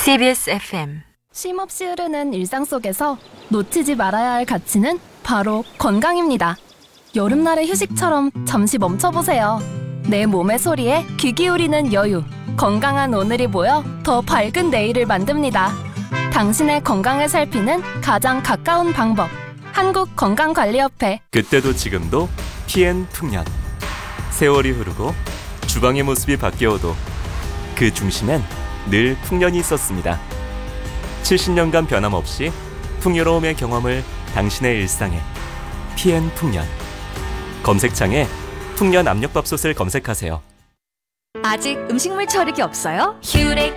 CBS FM. 쉼없이 흐르는 일상 속에서 놓치지 말아야 할 가치는 바로 건강입니다. 여름날의 휴식처럼 잠시 멈춰보세요. 내 몸의 소리에 귀 기울이는 여유. 건강한 오늘이 모여 더 밝은 내일을 만듭니다. 당신의 건강을 살피는 가장 가까운 방법. 한국건강관리협회. 그때도 지금도 PN 풍년. 세월이 흐르고 주방의 모습이 바뀌어도 그 중심엔 늘 풍년이 있었습니다. 70년간 변함없이 풍요로움의 경험을 당신의 일상에. PN 풍년. 검색창에 풍년 압력밥솥을 검색하세요. 아직 음식물 처리기 없어요? 휴렉